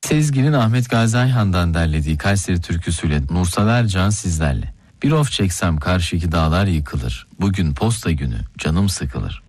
Sezgin'in Ahmet Gazi Ayhan'dan derlediği Kayseri türküsüyle Nursel Ercan sizlerle. Bir of çeksem karşıki dağlar yıkılır. Bugün posta günü canım sıkılır.